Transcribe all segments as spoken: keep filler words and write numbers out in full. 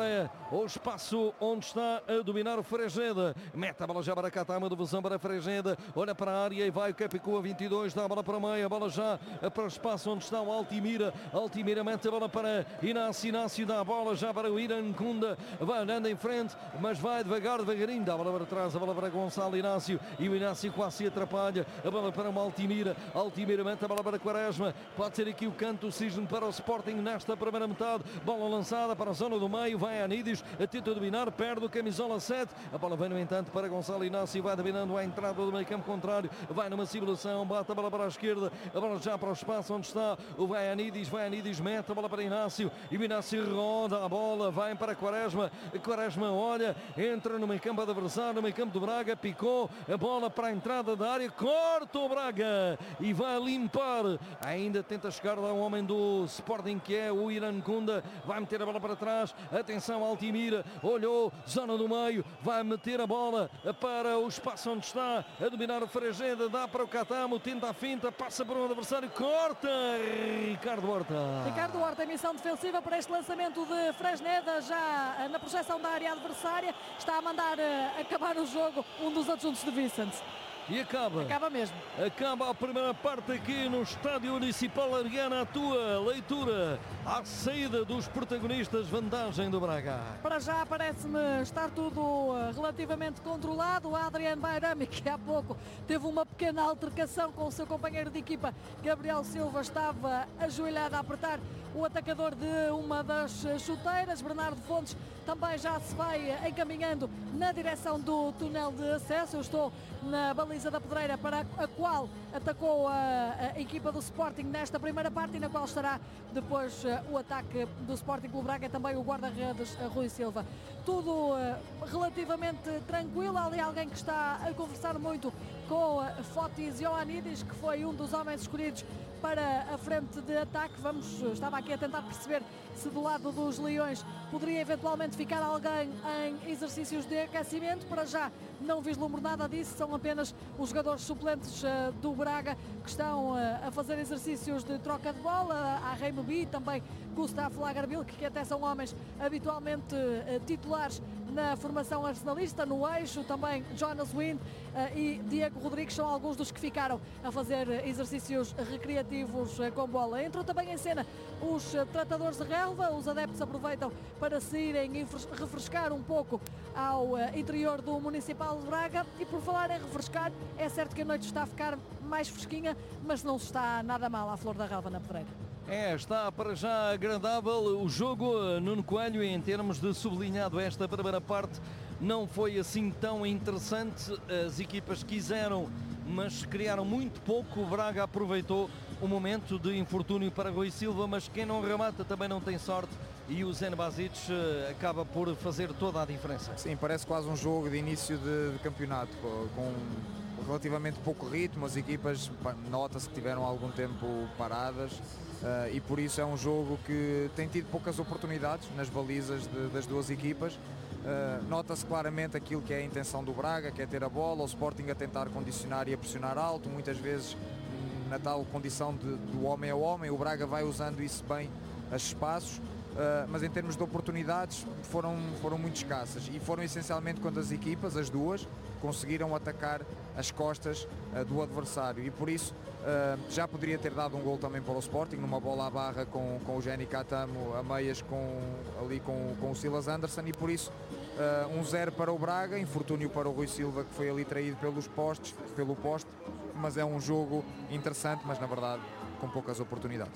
para o espaço onde está a dominar o Frejeda. Mete a bola já para cá, está uma devolução para Frejeda. Olha para a área e vai o Capicua vinte e dois, dá a bola para o meio, a bola já para o espaço onde está o Altimira. Altimira mete a bola para Inácio, Inácio dá a bola já para o Irancunda. Vai andando em frente, mas vai devagar, devagarinho. Dá a bola para trás, a bola para Gonçalo Inácio. E o Inácio quase se atrapalha. A bola para o Altimira. Altimira mete a bola para Quaresma. Pode ser aqui o canto o Cisne para o Sporting nesta primeira metade. Bola lançada para a zona do meio. Vai a Anídios, tenta dominar, perde o camisola sete. A bola vem no entanto para Gonçalo Inácio. Vai dominando a entrada do meio campo contrário. Vai numa simulação, bate a bola para a esquerda. A bola já para o espaço onde está o Vai Anídios. Vai Anídios, mete a bola para Inácio. E o Inácio roda a bola. Vai para Quaresma. Quaresma olha, entra no meio campo adversário, no meio campo do Braga. Picou a bola para a entrada da área. Corta o Braga e vai limpar. Ainda tenta chegar lá um homem do Sporting que é o Irancunda. Vai meter a bola para trás. Atenção, Altimira. Olhou, zona do meio. Vai meter a bola para o espaço onde está a dominar o Frejeda. Dá para o Catamo. Tenta a finta. Passa por um adversário. Corta. Ricardo Horta. Ricardo Horta, missão defensiva para este lançamento de Fresneda. Já na projeção da área adversária. Está a mandar uh, acabar o jogo um dos adjuntos de Vicente. E acaba. Acaba mesmo. Acaba a primeira parte aqui no Estádio Municipal Argana. A tua leitura à saída dos protagonistas, vantagem do Braga. Para já parece-me estar tudo relativamente controlado. O Adriano Bairami, que há pouco teve uma pequena altercação com o seu companheiro de equipa, Gabriel Silva, estava ajoelhado a apertar o atacador de uma das chuteiras. Bernardo Fontes também já se vai encaminhando na direção do túnel de acesso. Eu estou na baliza da Pedreira, para a qual atacou a, a equipa do Sporting nesta primeira parte e na qual estará depois uh, o ataque do Sporting Clube Braga, também o guarda-redes uh, Rui Silva. Tudo uh, relativamente tranquilo. Há ali alguém que está a conversar muito com uh, Fotis Ioannidis, que foi um dos homens escolhidos para a frente de ataque. Vamos, estava aqui a tentar perceber se do lado dos Leões poderia eventualmente ficar alguém em exercícios de aquecimento. Para já não vislumbro nada disso, são apenas os jogadores suplentes uh, do Braga que estão uh, a fazer exercícios de troca de bola. Há Reimo B, também Gustavo Lagerbilk, que até são homens habitualmente uh, titulares na formação arsenalista. No eixo também Jonas Wind uh, e Diego Rodrigues são alguns dos que ficaram a fazer exercícios recreativos uh, com bola. Entram também em cena os uh, tratadores de relva. Os adeptos aproveitam para se irem refrescar um pouco ao uh, interior do Municipal de Braga. E por falar em refrescar, é certo que a noite está a ficar mais fresquinha, mas não está nada mal à flor da relva na Pedreira. É, está para já agradável o jogo. Nuno Coelho, em termos de sublinhado, esta primeira parte não foi assim tão interessante. As equipas quiseram, mas criaram muito pouco. O Braga aproveitou o momento de infortúnio para Rui Silva, mas quem não remata também não tem sorte. E o Zen Basic acaba por fazer toda a diferença. Sim, parece quase um jogo de início de, de campeonato, com relativamente pouco ritmo. As equipas, nota-se que tiveram algum tempo paradas. Uh, e por isso é um jogo que tem tido poucas oportunidades nas balizas de, das duas equipas. Uh, nota-se claramente aquilo que é a intenção do Braga, que é ter a bola, o Sporting a tentar condicionar e a pressionar alto, muitas vezes na tal condição de, do homem a homem. O Braga vai usando isso bem, a espaços, uh, mas em termos de oportunidades foram, foram muito escassas, e foram essencialmente quando as equipas, as duas, conseguiram atacar as costas uh, do adversário, e por isso Uh, já poderia ter dado um gol também para o Sporting, numa bola à barra com, com o Jenny Catamo a meias com, ali com, com o Silas Anderson, e por isso uh, um zero para o Braga, infortúnio para o Rui Silva, que foi ali traído pelos postes, pelo poste, mas é um jogo interessante, mas na verdade com poucas oportunidades.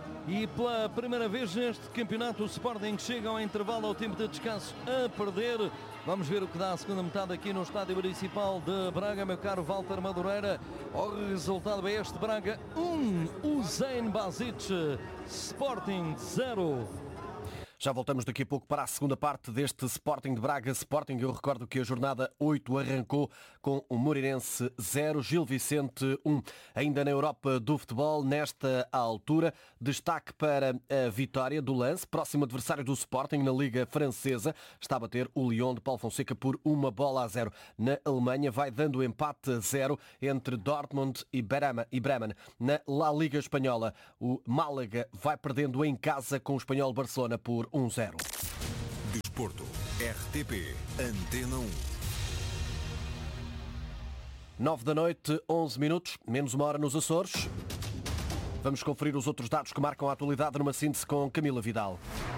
E pela primeira vez neste campeonato o Sporting chega ao intervalo, ao tempo de descanso, a perder. Vamos ver o que dá a segunda metade aqui no Estádio Municipal de Braga, meu caro Walter Madureira. O resultado é este: Braga um, Usain Basic, Sporting zero. Já voltamos daqui a pouco para a segunda parte deste Sporting de Braga. Sporting, eu recordo que a jornada oito arrancou com o Moreirense zero, Gil Vicente um. Ainda na Europa do futebol, nesta altura, destaque para a vitória do Lens, próximo adversário do Sporting na Liga Francesa. Está a bater o Lyon de Paulo Fonseca por uma bola a zero. Na Alemanha vai dando empate a zero entre Dortmund e Bremen. Na La Liga Espanhola, o Málaga vai perdendo em casa com o Espanhol Barcelona por um zero. Desporto, R T P, Antena um. nove da noite, onze minutos, menos uma hora nos Açores. Vamos conferir os outros dados que marcam a atualidade numa síntese com Camila Vidal.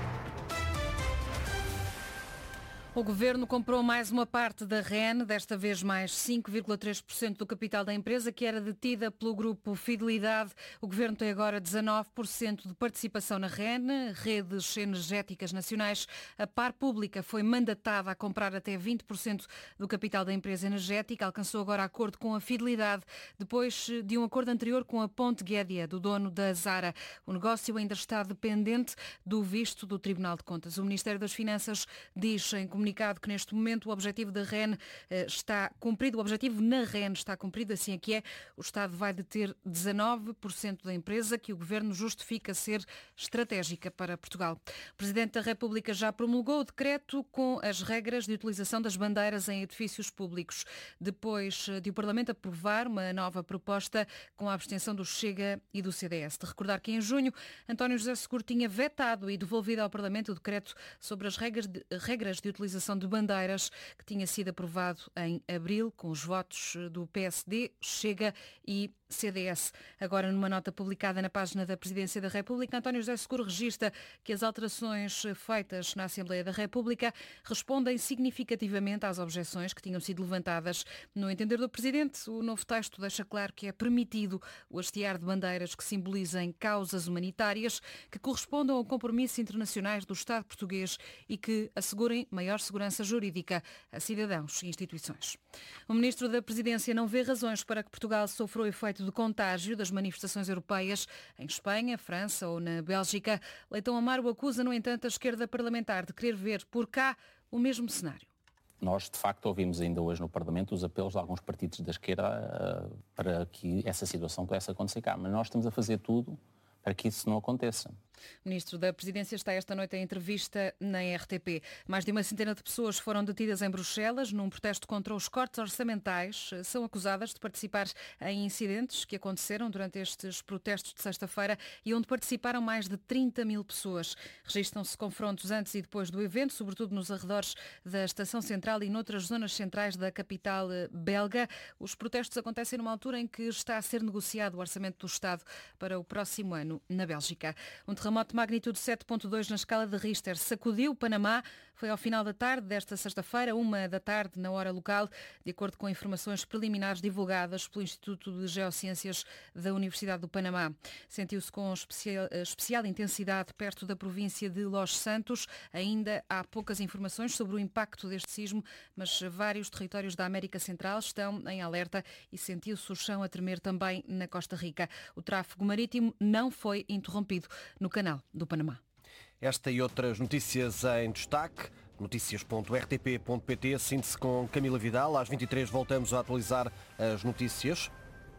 O Governo comprou mais uma parte da R E N, desta vez mais cinco vírgula três por cento do capital da empresa, que era detida pelo grupo Fidelidade. O Governo tem agora dezanove por cento de participação na R E N, Redes Energéticas Nacionais. A Par Pública foi mandatada a comprar até vinte por cento do capital da empresa energética. Alcançou agora acordo com a Fidelidade, depois de um acordo anterior com a Ponte Guédia, do dono da Zara. O negócio ainda está dependente do visto do Tribunal de Contas. O Ministério das Finanças diz em comunicado que neste momento o objetivo da R E N está cumprido, o objetivo na R E N está cumprido, assim é que é. O Estado vai deter dezanove por cento da empresa, que o Governo justifica ser estratégica para Portugal. O Presidente da República já promulgou o decreto com as regras de utilização das bandeiras em edifícios públicos, depois de o Parlamento aprovar uma nova proposta com a abstenção do Chega e do C D S. De recordar que em junho António José Seguro tinha vetado e devolvido ao Parlamento o decreto sobre as regras de, regras de utilização de bandeiras, que tinha sido aprovado em abril com os votos do P S D, Chega e C D S. Agora, numa nota publicada na página da Presidência da República, António José Seguro registra que as alterações feitas na Assembleia da República respondem significativamente às objeções que tinham sido levantadas. No entender do Presidente, o novo texto deixa claro que é permitido o hastear de bandeiras que simbolizem causas humanitárias que correspondam a compromissos internacionais do Estado português e que assegurem maior segurança jurídica a cidadãos e instituições. O Ministro da Presidência não vê razões para que Portugal sofra o efeito de contágio das manifestações europeias em Espanha, França ou na Bélgica. Leitão Amaro acusa, no entanto, a esquerda parlamentar de querer ver por cá o mesmo cenário. Nós, de facto, ouvimos ainda hoje no Parlamento os apelos de alguns partidos da esquerda uh, para que essa situação pudesse acontecer cá. Mas nós estamos a fazer tudo para que isso não aconteça. O Ministro da Presidência está esta noite em entrevista na R T P. Mais de uma centena de pessoas foram detidas em Bruxelas num protesto contra os cortes orçamentais. São acusadas de participar em incidentes que aconteceram durante estes protestos de sexta-feira e onde participaram mais de trinta mil pessoas. Registram-se confrontos antes e depois do evento, sobretudo nos arredores da Estação Central e noutras zonas centrais da capital belga. Os protestos acontecem numa altura em que está a ser negociado o orçamento do Estado para o próximo ano na Bélgica. Um terremoto de magnitude sete ponto dois na escala de Richter sacudiu o Panamá. Foi ao final da tarde desta sexta-feira, uma da tarde na hora local, de acordo com informações preliminares divulgadas pelo Instituto de Geociências da Universidade do Panamá. Sentiu-se com especial, especial intensidade perto da província de Los Santos. Ainda há poucas informações sobre o impacto deste sismo, mas vários territórios da América Central estão em alerta e sentiu-se o chão a tremer também na Costa Rica. O tráfego marítimo não foi interrompido no Canal do Panamá. Esta e outras notícias em destaque. notícias ponto r t p ponto p t, síntese com Camila Vidal. Às vinte e três voltamos a atualizar as notícias.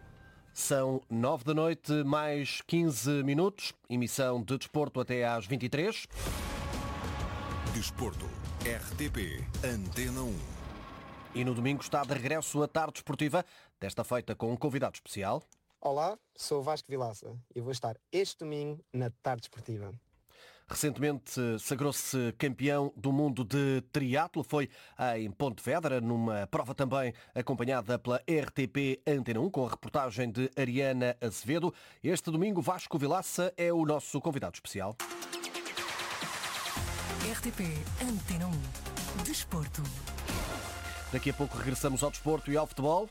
São nove da noite, mais quinze minutos. Emissão de desporto até às vinte e três. Desporto, R T P, Antena um. E no domingo está de regresso a Tarde Desportiva, desta feita com um convidado especial. Olá, sou o Vasco Vilaça e vou estar este domingo na Tarde Desportiva. Recentemente sagrou-se campeão do mundo de triatlo, foi em Pontevedra, numa prova também acompanhada pela R T P Antena um, com a reportagem de Ariana Azevedo. Este domingo Vasco Vilaça é o nosso convidado especial. R T P Antena um. Desporto. Daqui a pouco regressamos ao desporto e ao futebol.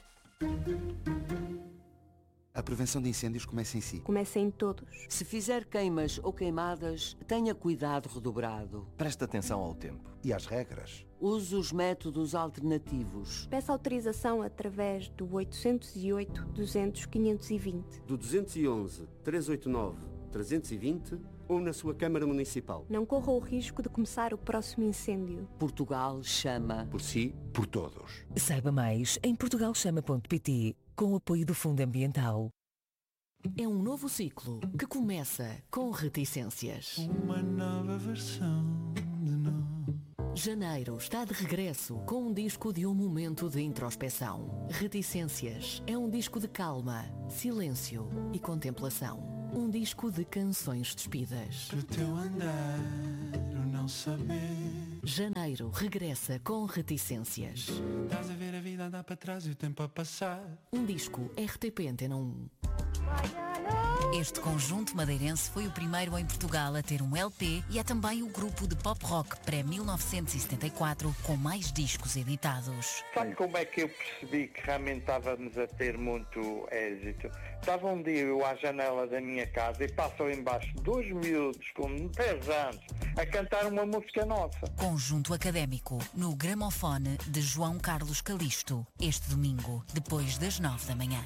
A prevenção de incêndios começa em si. Começa em todos. Se fizer queimas ou queimadas, tenha cuidado redobrado. Preste atenção ao tempo e às regras. Use os métodos alternativos. Peça autorização através do oitocentos e oito, duzentos, quinhentos e vinte. Do duzentos e onze, trezentos e oitenta e nove, trezentos e vinte ou na sua Câmara Municipal. Não corra o risco de começar o próximo incêndio. Portugal chama. Por si, por todos. Saiba mais em portugal chama ponto p t, com o apoio do Fundo Ambiental. É um novo ciclo que começa com reticências. Uma nova versão de nós. Janeiro está de regresso com um disco de um momento de introspeção. Reticências é um disco de calma, silêncio e contemplação. Um disco de canções despidas. Pro teu andar, o não saber. Janeiro regressa com reticências. Estás a ver a vida andar para trás e o tempo a passar. Um disco R T P Antena um. Este conjunto madeirense foi o primeiro em Portugal a ter um L P e é também o grupo de pop rock pré-mil novecentos e setenta e quatro com mais discos editados. Sabe como é que eu percebi que realmente estávamos a ter muito êxito? Estava um dia eu à janela da minha casa e passam embaixo dois miúdos com dez anos a cantar uma música nossa. Conjunto Académico, no gramofone de João Carlos Calisto, este domingo, depois das nove da manhã.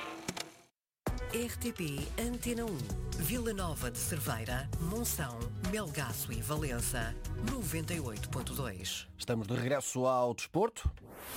R T P Antena um. Vila Nova de Cerveira, Monção, Melgaço e Valença, noventa e oito ponto dois. Estamos de regresso ao desporto.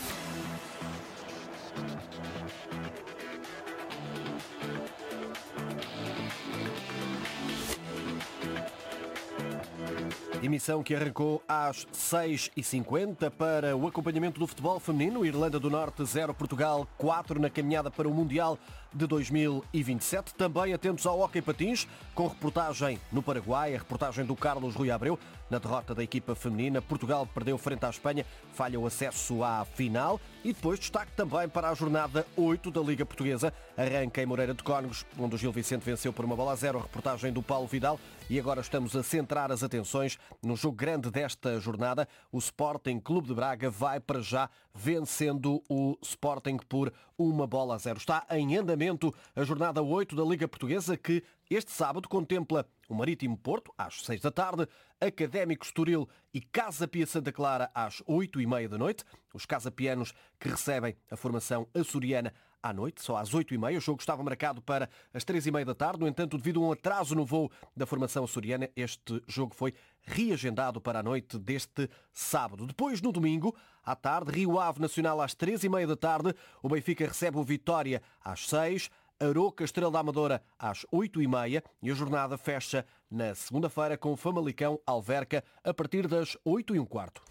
Emissão que arrancou às seis e cinquenta para o acompanhamento do futebol feminino. Irlanda do Norte zero, Portugal quatro na caminhada para o Mundial de dois mil e vinte e sete. Também atentos ao hóquei patins, com reportagem no Paraguai, a reportagem do Carlos Rui Abreu. Na derrota da equipa feminina, Portugal perdeu frente à Espanha, falha o acesso à final. E depois destaque também para a jornada oito da Liga Portuguesa. Arranca em Moreira de Cónegos, onde o Gil Vicente venceu por uma bola a zero. A reportagem do Paulo Vidal. E agora estamos a centrar as atenções no jogo grande desta jornada. O Sporting Clube de Braga vai para já vencendo o Sporting por uma bola a zero. Está em andamento a jornada oito da Liga Portuguesa, que este sábado contempla o Marítimo Porto, às seis da tarde, Académico Estoril e Casa Pia Santa Clara, às oito e meia da noite. Os casapianos que recebem a formação açoriana à noite, só às oito e meia. O jogo estava marcado para as três e meia da tarde. No entanto, devido a um atraso no voo da formação açoriana, este jogo foi reagendado para a noite deste sábado. Depois, no domingo, à tarde, Rio Ave Nacional às três e meia da tarde. O Benfica recebe o Vitória às seis. Aroca Estrela da Amadora às oito e meia. E a jornada fecha na segunda-feira com Famalicão Alverca a partir das oito e um quarto.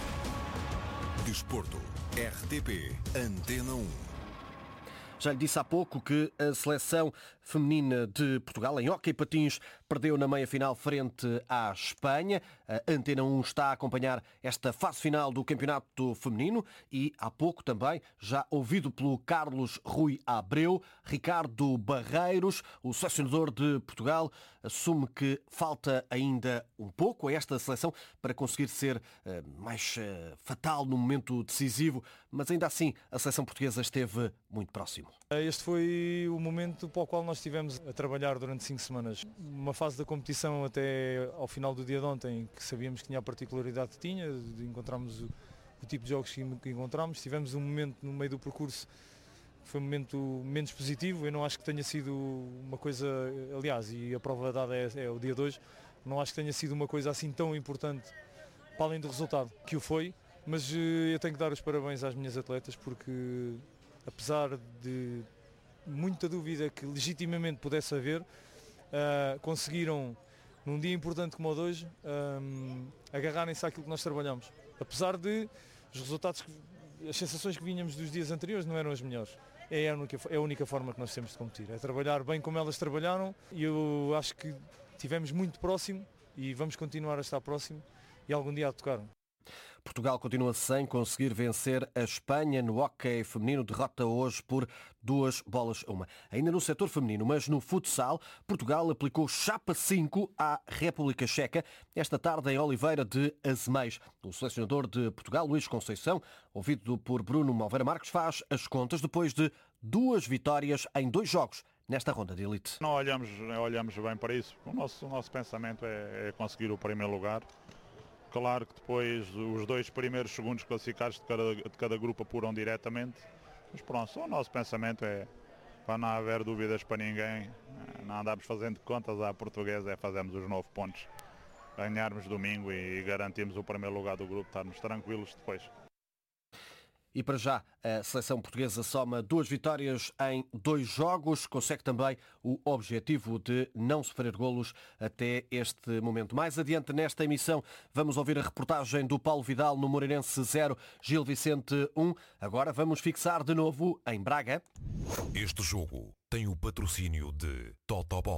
Desporto. R T P Antena um. Já lhe disse há pouco que a seleção feminina de Portugal em hóquei patins perdeu na meia-final frente à Espanha. A Antena um está a acompanhar esta fase final do campeonato feminino e há pouco também, já ouvido pelo Carlos Rui Abreu, Ricardo Barreiros, o selecionador de Portugal, assume que falta ainda um pouco a esta seleção para conseguir ser uh, mais uh, fatal no momento decisivo, mas ainda assim a seleção portuguesa esteve muito próximo. Este foi o momento para o qual nós estivemos a trabalhar durante cinco semanas. Uma fase da competição até ao final do dia de ontem, que sabíamos que tinha a particularidade que tinha, de encontrarmos o, o tipo de jogos que, que encontramos. Tivemos um momento no meio do percurso que foi um momento menos positivo. Eu não acho que tenha sido uma coisa, aliás, e a prova dada é, é o dia de hoje, não acho que tenha sido uma coisa assim tão importante para além do resultado, que o foi, mas eu tenho que dar os parabéns às minhas atletas porque, apesar de muita dúvida que legitimamente pudesse haver, uh, conseguiram, num dia importante como o de hoje, um, agarrarem-se àquilo que nós trabalhamos. Apesar de os resultados, as sensações que vinhamos dos dias anteriores não eram as melhores. É a única, é a única forma que nós temos de competir, é trabalhar bem como elas trabalharam, e eu acho que estivemos muito próximo e vamos continuar a estar próximo e algum dia a tocar. Portugal continua sem conseguir vencer a Espanha no hóquei feminino, derrota hoje por duas bolas a uma. Ainda no setor feminino, mas no futsal, Portugal aplicou chapa cinco à República Checa esta tarde em Oliveira de Azeméis. O selecionador de Portugal, Luís Conceição, ouvido por Bruno Malveira Marques, faz as contas depois de duas vitórias em dois jogos nesta ronda de elite. Não olhamos, olhamos bem para isso. O nosso, o nosso pensamento é, é conseguir o primeiro lugar. Claro que depois os dois primeiros segundos classificados de cada, de cada grupo apuram diretamente, mas pronto, o nosso pensamento é, para não haver dúvidas para ninguém, não andarmos fazendo contas à portuguesa, é fazermos os nove pontos, ganharmos domingo e garantirmos o primeiro lugar do grupo, estarmos tranquilos depois. E para já, a seleção portuguesa soma duas vitórias em dois jogos, consegue também o objetivo de não sofrer golos até este momento. Mais adiante nesta emissão vamos ouvir a reportagem do Paulo Vidal no Moreirense zero, Gil Vicente um. Agora vamos fixar de novo em Braga. Este jogo tem o patrocínio de Totobola.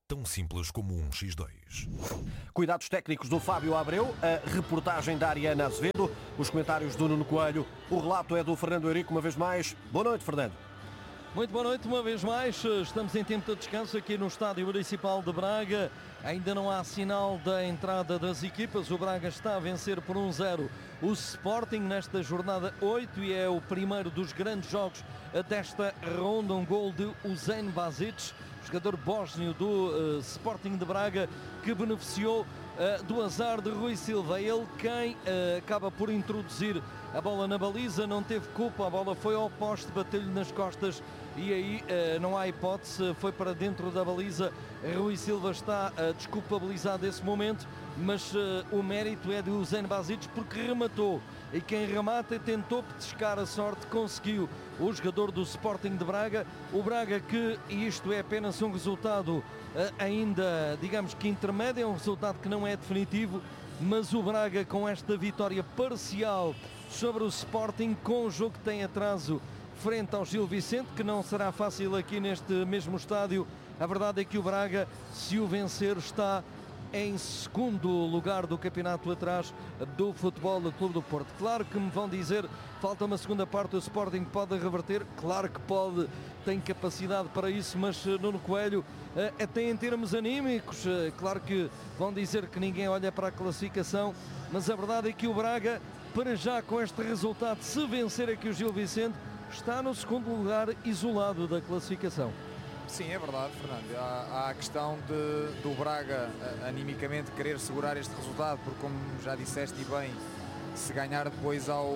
Tão simples como um xis dois. Cuidados técnicos do Fábio Abreu, a reportagem da Ariana Azevedo, os comentários do Nuno Coelho, o relato é do Fernando Eurico, uma vez mais. Boa noite, Fernando. Muito boa noite, uma vez mais. Estamos em tempo de descanso aqui no Estádio Municipal de Braga. Ainda não há sinal da entrada das equipas. O Braga está a vencer por um zero o Sporting nesta jornada oito e é o primeiro dos grandes jogos desta ronda. Um gol de Usain Basic, jogador bósnio do uh, Sporting de Braga, que beneficiou uh, do azar de Rui Silva. Ele quem uh, acaba por introduzir a bola na baliza, não teve culpa, a bola foi ao poste, bateu-lhe nas costas e aí uh, não há hipótese, foi para dentro da baliza. Rui Silva está uh, desculpabilizado nesse momento, mas uh, o mérito é de Usain Basic porque rematou. E quem remata tentou petiscar a sorte, conseguiu o jogador do Sporting de Braga. O Braga que, e isto é apenas um resultado uh, ainda, digamos que intermédio, é um resultado que não é definitivo, mas o Braga com esta vitória parcial sobre o Sporting, com o jogo que tem atraso frente ao Gil Vicente, que não será fácil aqui neste mesmo estádio. A verdade é que o Braga, se o vencer, está em segundo lugar do campeonato atrás do Futebol do Clube do Porto. Claro que me vão dizer, falta uma segunda parte, o Sporting pode reverter, claro que pode, tem capacidade para isso, mas Nuno Coelho, até em termos anímicos, claro que vão dizer que ninguém olha para a classificação, mas a verdade é que o Braga, para já com este resultado, se vencer aqui o Gil Vicente, está no segundo lugar isolado da classificação. Sim, é verdade, Fernando. Há, há a questão de, do Braga animicamente querer segurar este resultado, porque como já disseste e bem, se ganhar depois ao,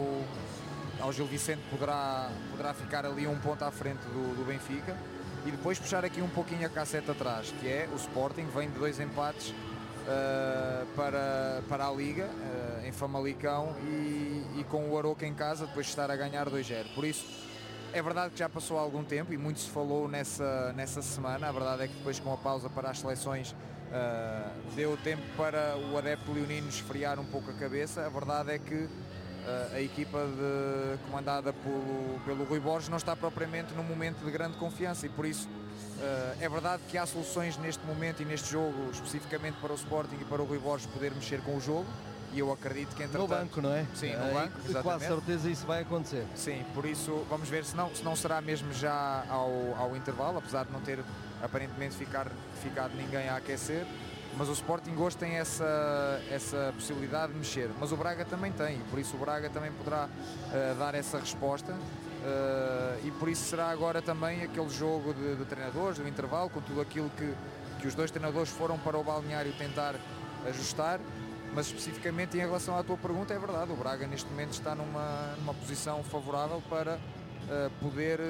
ao Gil Vicente poderá, poderá ficar ali um ponto à frente do, do Benfica, e depois puxar aqui um pouquinho a cassete atrás, que é o Sporting, vem de dois empates uh, para, para a Liga, uh, em Famalicão, e, e com o Aroca em casa, depois de estar a ganhar dois zero. Por isso, é verdade que já passou algum tempo e muito se falou nessa, nessa semana. A verdade é que depois, com a pausa para as seleções, uh, deu tempo para o adepto leonino esfriar um pouco a cabeça. A verdade é que uh, a equipa de, comandada pelo, pelo Rui Borges não está propriamente num momento de grande confiança, e por isso uh, é verdade que há soluções neste momento e neste jogo, especificamente para o Sporting e para o Rui Borges poder mexer com o jogo. E eu acredito que entretanto... No banco, não é? Sim, no é, banco, exatamente. Com a certeza isso vai acontecer. Sim, por isso vamos ver se não, se não será mesmo já ao, ao intervalo, apesar de não ter aparentemente ficar, ficado ninguém a aquecer. Mas o Sporting hoje tem essa, essa possibilidade de mexer. Mas o Braga também tem, e por isso o Braga também poderá uh, dar essa resposta. Uh, e por isso será agora também aquele jogo de, de treinadores, do intervalo, com tudo aquilo que, que os dois treinadores foram para o balneário tentar ajustar. Mas especificamente em relação à tua pergunta, é verdade, o Braga neste momento está numa, numa posição favorável para uh, poder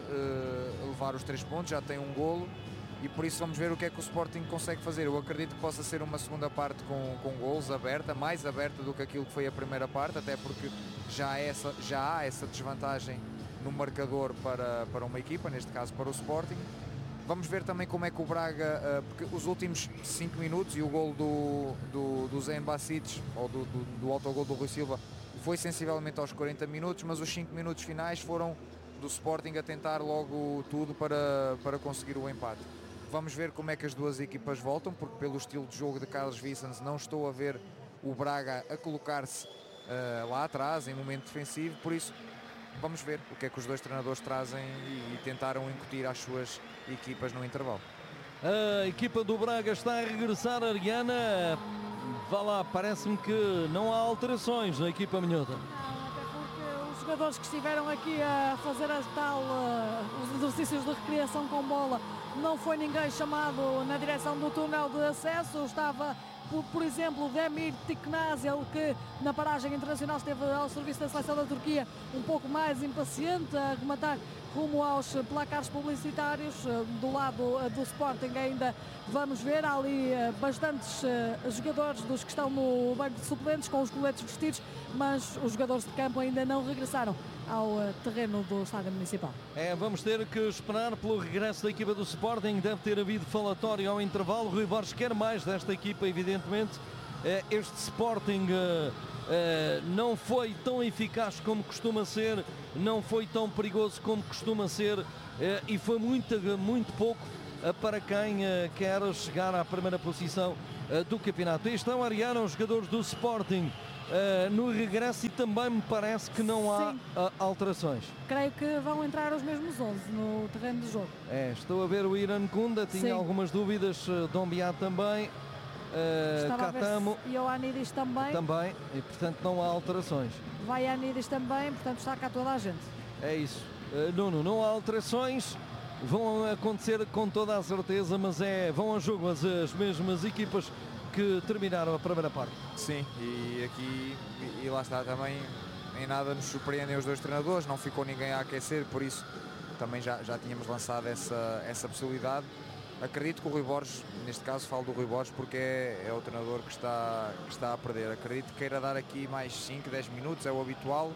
uh, levar os três pontos, já tem um golo, e por isso vamos ver o que é que o Sporting consegue fazer. Eu acredito que possa ser uma segunda parte com, com golos aberta, mais aberta do que aquilo que foi a primeira parte, até porque já há essa, já há essa desvantagem no marcador para, para uma equipa, neste caso para o Sporting. Vamos ver também como é que o Braga, porque os últimos cinco minutos e o gol do, do, do Usain Basic, ou do, do, do autogol do Rui Silva, foi sensivelmente aos quarenta minutos, mas os cinco minutos finais foram do Sporting a tentar logo tudo para, para conseguir o empate. Vamos ver como é que as duas equipas voltam, porque pelo estilo de jogo de Carlos Vicens não estou a ver o Braga a colocar-se uh, lá atrás em momento defensivo, por isso vamos ver o que é que os dois treinadores trazem e, e tentaram incutir às suas equipas no intervalo. A equipa do Braga está a regressar, Ariana. Vá lá, parece-me que não há alterações na equipa minhota. Não, até porque os jogadores que estiveram aqui a fazer a tal, uh, os exercícios de recriação com bola, não foi ninguém chamado na direção do túnel de acesso. Estava, por, por exemplo, Demir Tiknaz, ele que na paragem internacional esteve ao serviço da seleção da Turquia, um pouco mais impaciente a rematar rumo aos placares publicitários. Do lado do Sporting ainda vamos ver, há ali bastantes jogadores dos que estão no banco de suplentes com os coletes vestidos, mas os jogadores de campo ainda não regressaram ao terreno do Estádio Municipal. É, vamos ter que esperar pelo regresso da equipa do Sporting. Deve ter havido falatório ao intervalo. Rui Borges quer mais desta equipa, evidentemente. Este Sporting Uh, não foi tão eficaz como costuma ser, não foi tão perigoso como costuma ser, uh, e foi muito, muito pouco para quem quer chegar à primeira posição do campeonato. E estão a Ariana os jogadores do Sporting Uh, no regresso, e também me parece que não há uh, alterações. Creio que vão entrar os mesmos onze no terreno de jogo. É, estou a ver o Irã Kunda, tinha Sim. algumas dúvidas, uh, Dombiá também, uh, Catamo e o Anidis também. Também, e portanto não há alterações. Vai Anidis também, portanto está cá toda a gente. É isso. Uh, Nuno, não há alterações, vão acontecer com toda a certeza, mas é, vão a jogo as, as mesmas equipas que terminaram a primeira parte. Sim, e aqui, e lá está também, em nada nos surpreendem os dois treinadores, não ficou ninguém a aquecer, por isso também já, já tínhamos lançado essa, essa possibilidade. Acredito que o Rui Borges, neste caso falo do Rui Borges porque é, é o treinador que está, que está a perder. Acredito que queira dar aqui mais cinco, dez minutos, é o habitual.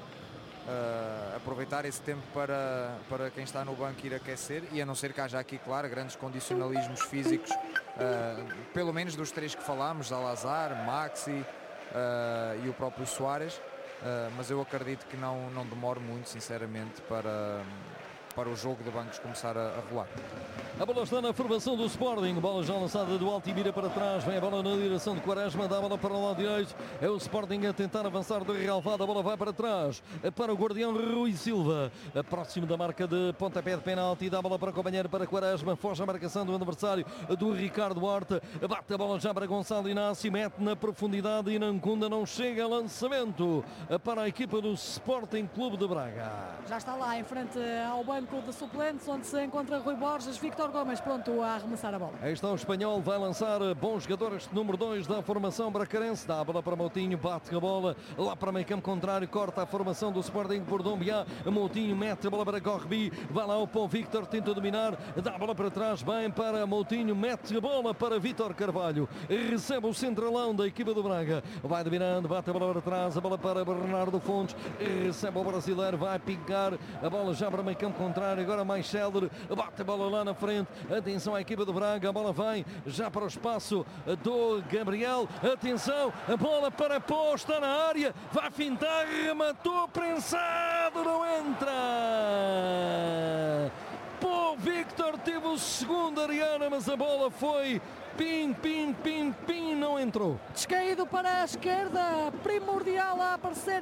Uh, aproveitar esse tempo para, para quem está no banco ir aquecer, e a não ser que haja aqui, claro, grandes condicionalismos físicos, uh, pelo menos dos três que falámos, Salazar, Maxi uh, e o próprio Soares, uh, mas eu acredito que não, não demore muito, sinceramente, para, para o jogo de bancos começar a, a rolar. A bola está na formação do Sporting, bola já lançada do Altimira para trás, vem a bola na direção de Quaresma, dá a bola para o lado direito, é o Sporting a tentar avançar de relvado, a bola vai para trás, para o guardião Rui Silva, próximo da marca de pontapé de penalti, dá a bola para o companheiro, para Quaresma, foge a marcação do adversário do Ricardo Horta, bate a bola já para Gonçalo Inácio, mete na profundidade e Nancunda não chega a lançamento para a equipa do Sporting Clube de Braga. Já está lá em frente ao banco de suplentes, onde se encontra Rui Borges, Víctor Gomes pronto a arremessar a bola. Aí está o espanhol, vai lançar bom jogador, este número dois da formação bracarense, dá a bola para Moutinho, bate a bola lá para meio campo contrário, corta a formação do Sporting por Dombiá, Moutinho mete a bola para Correbi, vai lá o Pão Victor, tenta dominar, dá a bola para trás, bem para Moutinho, mete a bola para Vítor Carvalho, recebe o centralão da equipa do Braga, vai dominando, bate a bola para trás, a bola para Bernardo Fontes, recebe o brasileiro, vai picar a bola já para meio campo contrário, agora mais célere, bate a bola lá na frente, atenção à equipa do Braga, a bola vem já para o espaço do Gabriel, atenção, a bola para posta na área, vai fintar, rematou, prensado, não entra. Pô, Victor teve o segundo, Ariana, mas a bola foi pim, pim, pim, pim, não entrou. Descaído para a esquerda, primordial a aparecer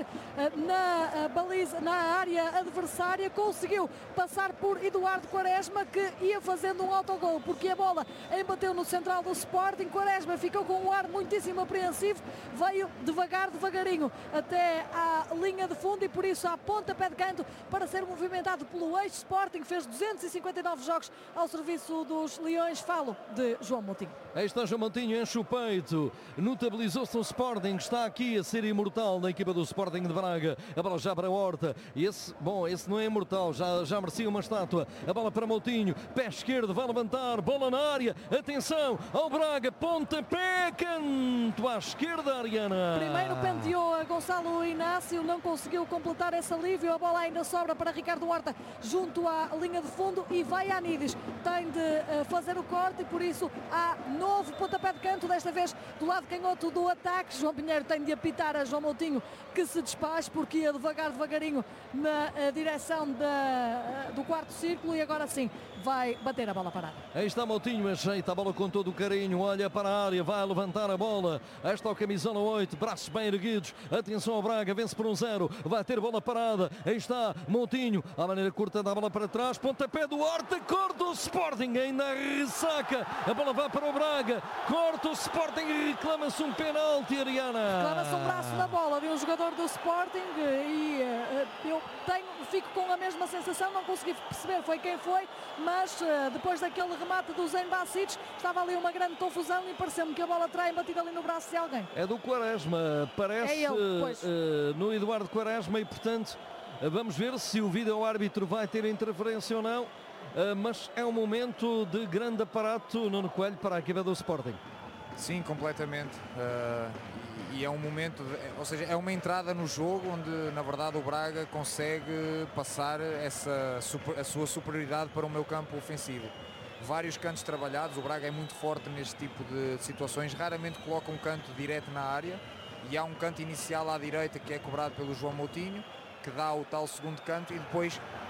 na baliza, na área adversária, conseguiu passar por Eduardo Quaresma, que ia fazendo um autogol, porque a bola embateu no central do Sporting. Quaresma ficou com um ar muitíssimo apreensivo, veio devagar, devagarinho até à linha de fundo e por isso à pontapé de canto para ser movimentado pelo ex-Sporting, fez duzentos e cinquenta e nove jogos ao serviço dos Leões. Falo de João Moutinho. Aí está João Moutinho, enche o peito, notabilizou-se o Sporting, está aqui a ser imortal na equipa do Sporting de Braga, a bola já para a Horta, e esse, bom, esse não é imortal, já, já merecia uma estátua, a bola para Moutinho, pé esquerdo, vai levantar, bola na área, atenção ao Braga, pontapé, canto à esquerda, Ariana. Primeiro penteou a Gonçalo Inácio, não conseguiu completar esse alívio, a bola ainda sobra para Ricardo Horta, junto à linha de fundo, e vai a Anidis, tem de uh, fazer o corte e por isso há novo pontapé de canto, desta vez do lado canhoto do ataque. João Pinheiro tem de apitar a João Moutinho que se despache, porque ia devagar, devagarinho na uh, direção da, uh, do quarto círculo, e agora sim vai bater a bola parada. Aí está Moutinho, ajeita a bola com todo o carinho, olha para a área, vai levantar a bola, esta é o camisola oito, braços bem erguidos, atenção ao Braga, vence por um zero, vai ter bola parada, aí está Moutinho, à maneira curta da bola para trás, pontapé do Horta, corta o Sporting, ainda ressaca, a bola vai para o Braga, corta o Sporting e reclama-se um penalti, Ariana. Reclama-se um braço na bola de um jogador do Sporting e uh, eu tenho, fico com a mesma sensação, não consegui perceber foi quem foi, mas uh, depois daquele remate do Zen Basic, estava ali uma grande confusão e pareceu-me que a bola terá embatido ali no braço de alguém. É do Quaresma, parece é ele, pois. Uh, no Eduardo Quaresma, e portanto uh, vamos ver se o vídeo-árbitro vai ter interferência ou não, uh, mas é um momento de grande aparato, Nuno Coelho, para a equipa do Sporting. Sim, completamente. Uh, e é um momento, de, ou seja, é uma entrada no jogo onde, na verdade, o Braga consegue passar essa, a sua superioridade para o meio campo ofensivo. Vários cantos trabalhados, o Braga é muito forte neste tipo de situações, raramente coloca um canto direto na área, e há um canto inicial à direita que é cobrado pelo João Moutinho, que dá o tal segundo canto, e depois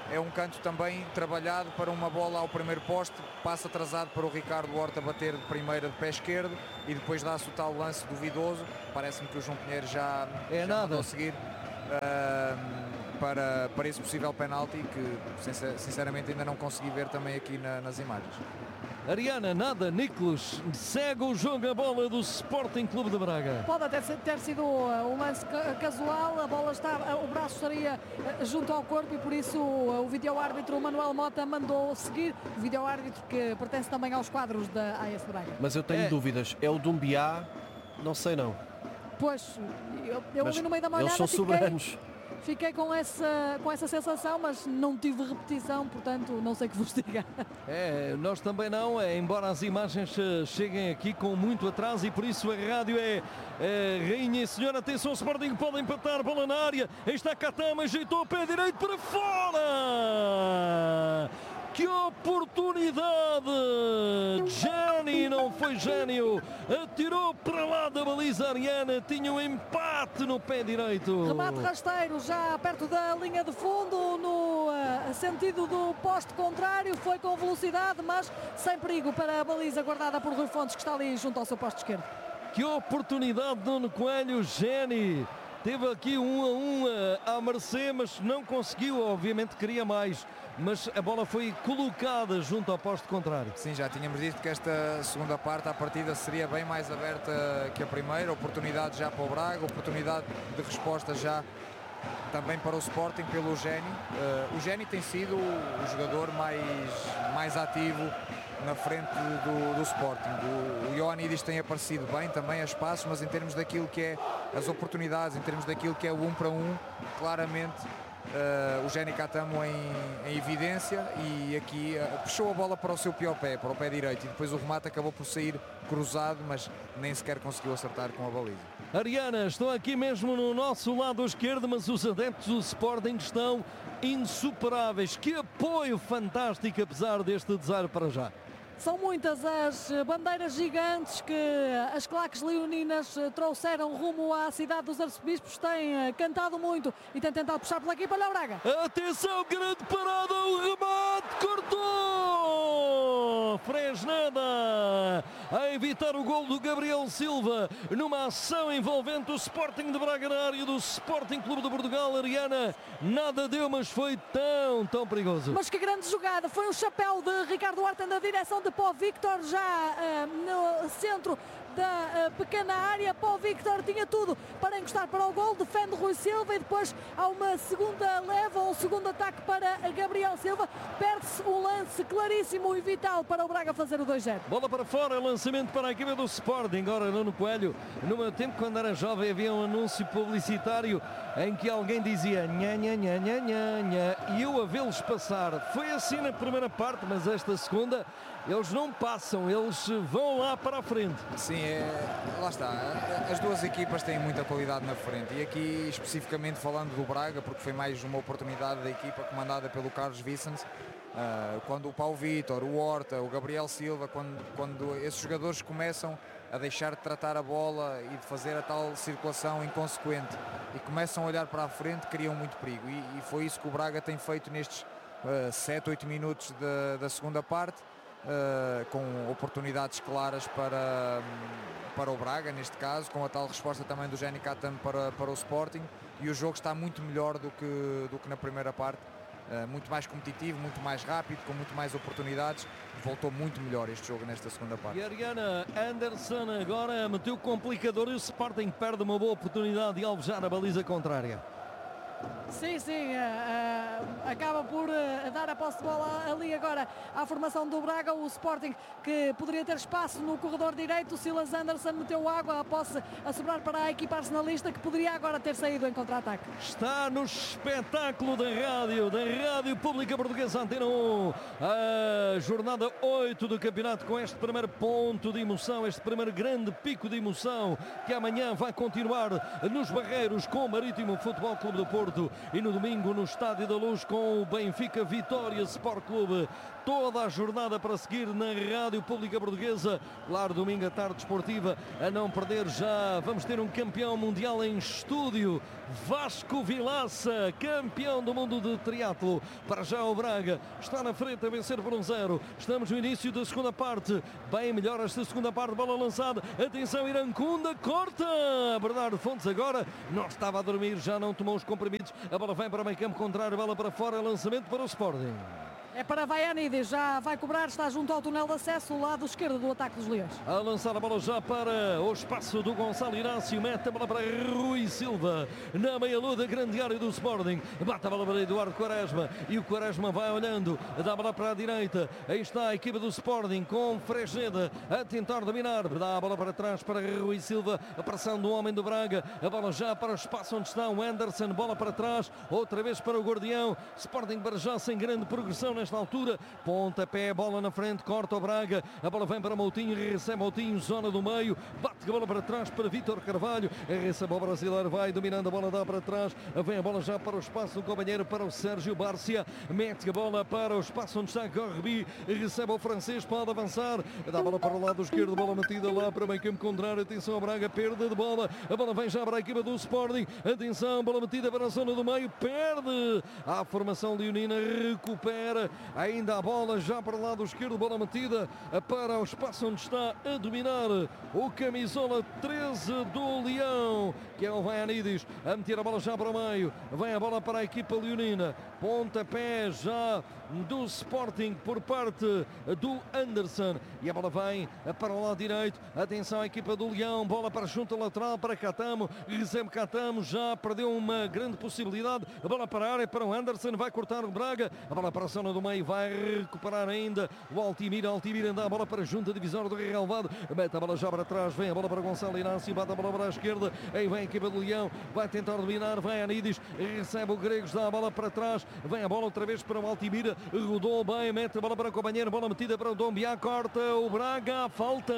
é um canto também trabalhado para uma bola ao primeiro poste, passa atrasado para o Ricardo Horta bater de primeira de pé esquerdo e depois dá-se o tal lance duvidoso. Parece-me que o João Pinheiro já, é já nada. mandou seguir uh, para, para esse possível penalti que sinceramente ainda não consegui ver também aqui na, nas imagens. Ariana, nada, Nicolas, segue o jogo, a bola do Sporting Clube de Braga. Pode até ter sido um lance casual, a bola está, o braço estaria junto ao corpo e por isso o vídeo-árbitro Manuel Mota mandou seguir, o vídeo-árbitro que pertence também aos quadros da A S Braga. Mas eu tenho É. dúvidas, é o Dumbiá? Não sei não. Pois, eu, eu ouvi no meio da manhã, eles são fiquei, soberanos. fiquei com essa, com essa sensação, mas não tive repetição, portanto não sei que vos diga. É, nós também não, é, embora as imagens eh, cheguem aqui com muito atraso e por isso a rádio é, é rainha e senhora. Atenção, o Sporting pode empatar, bola na área, aí está Katama, ajeitou o pé direito para fora! Que oportunidade! Gianni não foi gênio, atirou para lá da baliza. Ariana tinha um empate no pé direito. Remate rasteiro já perto da linha de fundo, no uh, sentido do poste contrário, foi com velocidade, mas sem perigo para a baliza guardada por Rui Fontes, que está ali junto ao seu poste esquerdo. Que oportunidade, Nuno Coelho. Gianni teve aqui um a um à mercê, mas não conseguiu, obviamente queria mais, mas a bola foi colocada junto ao poste contrário. Sim, já tínhamos dito que esta segunda parte, a partida seria bem mais aberta que a primeira, oportunidade já para o Braga, oportunidade de resposta já também para o Sporting pelo Géni. Uh, o Géni tem sido o jogador mais, mais ativo na frente do, do Sporting. O, o Ioannidis tem aparecido bem também a espaços, mas em termos daquilo que é as oportunidades, em termos daquilo que é o um para um, claramente Uh, o Géni Katamo em, em evidência e aqui uh, puxou a bola para o seu pior pé, para o pé direito, e depois o remate acabou por sair cruzado, mas nem sequer conseguiu acertar com a baliza. Ariana, estão aqui mesmo no nosso lado esquerdo, mas os adeptos do Sporting estão insuperáveis. Que apoio fantástico, apesar deste desarme para já. São muitas as bandeiras gigantes que as claques leoninas trouxeram rumo à cidade dos arcebispos. Têm cantado muito e têm tentado puxar pela equipa. Olha o Braga. Atenção, grande parada, o remate, cortou! Fresneda a evitar o gol do Gabriel Silva numa ação envolvente o Sporting de Braga na área do Sporting Clube de Portugal. Ariana, nada deu, mas foi tão, tão perigoso. Mas que grande jogada, foi um chapéu de Ricardo Horta na direção de Pó Victor, já uh, no centro da uh, pequena área. Pó Victor tinha tudo para encostar para o gol, defende Rui Silva e depois há uma segunda leva, um segundo ataque para Gabriel Silva. Perde-se um lance claríssimo e vital para o Braga fazer o dois zero. Bola para fora, lançamento para a equipa do Sporting. Agora Nuno Coelho, no meu tempo quando era jovem havia um anúncio publicitário em que alguém dizia nha nha nha nha nha nha e eu a vê-los passar. Foi assim na primeira parte, mas esta segunda eles não passam, eles vão lá para a frente. Sim, é, lá está. As duas equipas têm muita qualidade na frente e aqui especificamente falando do Braga, porque foi mais uma oportunidade da equipa comandada pelo Carlos Vicens, uh, quando o Pau Vítor, o Horta, o Gabriel Silva, quando, quando esses jogadores começam a deixar de tratar a bola e de fazer a tal circulação inconsequente e começam a olhar para a frente, criam muito perigo e, e foi isso que o Braga tem feito nestes uh, sete, oito minutos de, da segunda parte. Uh, com oportunidades claras para, para o Braga, neste caso, com a tal resposta também do Géni Katamo para, para o Sporting, e o jogo está muito melhor do que, do que na primeira parte, uh, muito mais competitivo, muito mais rápido, com muito mais oportunidades. Voltou muito melhor este jogo nesta segunda parte. E Ariana, Anderson agora meteu o complicador e o Sporting perde uma boa oportunidade de alvejar a baliza contrária. Sim, sim, uh, uh, acaba por uh, dar a posse de bola ali agora à formação do Braga. O Sporting que poderia ter espaço no corredor direito. O Silas Anderson meteu água, a posse a sobrar para a equipa arsenalista, que poderia agora ter saído em contra-ataque. Está no espetáculo da rádio, da Rádio Pública Portuguesa Antena um, a jornada oito do campeonato, com este primeiro ponto de emoção, este primeiro grande pico de emoção, que amanhã vai continuar nos Barreiros com o Marítimo Futebol Clube do Porto e no domingo no Estádio da Luz com o Benfica Vitória Sport Clube. toda a jornada para seguir na Rádio Pública Portuguesa. Claro, domingo à tarde desportiva, a não perder já. Vamos ter um campeão mundial em estúdio, Vasco Vilaça, campeão do mundo de triatlo. Para já o Braga está na frente a vencer por um zero. Estamos no início da segunda parte. Bem melhor esta segunda parte, bola lançada. Atenção, Irancunda, corta. Bernardo Fontes agora não estava a dormir, já não tomou os comprimidos. A bola vem para o meio campo contrário, bola para fora, lançamento para o Sporting. É para Vaianides, já vai cobrar, está junto ao túnel de acesso, o lado esquerdo do ataque dos Leões. A lançar a bola já para o espaço do Gonçalo Inácio, mete a bola para Rui Silva, na meia-lua da grande área do Sporting, bate a bola para Eduardo Quaresma, e o Quaresma vai olhando, dá a bola para a direita, aí está a equipa do Sporting com Frejeda a tentar dominar, dá a bola para trás para Rui Silva, a pressão do homem do Braga, a bola já para o espaço onde está o Anderson, bola para trás, outra vez para o Guardião, Sporting para já sem grande progressão nesta altura, pontapé, bola na frente, corta o Braga, a bola vem para Moutinho, recebe Moutinho, zona do meio, bate a bola para trás para Vítor Carvalho, recebe o brasileiro, vai dominando a bola, dá para trás, vem a bola já para o espaço do companheiro, para o Sérgio Bárcia, mete a bola para o espaço onde está Gorrebi, recebe o francês, pode avançar, dá a bola para o lado esquerdo, bola metida lá para o meio campo contrário, atenção ao Braga, perda de bola, a bola vem já para a equipa do Sporting, atenção, bola metida para a zona do meio, perde, a formação leonina recupera, ainda a bola já para o lado esquerdo, bola metida para o espaço onde está a dominar o camisola treze do Leão, que é o Vaianides, a meter a bola já para o meio, vem a bola para a equipa leonina, pontapé já do Sporting por parte do Anderson, e a bola vem para o lado direito, atenção à equipa do Leão, bola para junto lateral para Catamo, recebe Catamo, já perdeu uma grande possibilidade, a bola para a área para o Anderson, vai cortar o Braga, a bola para a zona do meio, vai recuperar ainda o Altimira, Altimira anda a bola para a junta divisória do relevado, mete a bola já para trás, vem a bola para Gonçalo Inácio, bate a bola para a esquerda, aí vem a equipa do Leão, vai tentar dominar, vai a Nidis, recebe o Gregos, dá a bola para trás, vem a bola outra vez para o Altimira, rodou bem, mete a bola para o companheiro, bola metida para o Dombiá, corta o Braga, falta